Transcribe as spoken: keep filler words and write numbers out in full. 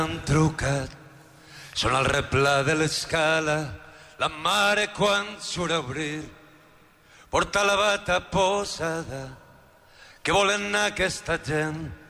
Han trucat, són al replà de l'escala, la mare quan surt a obrir, porta la bata posada, que volen anar aquesta gent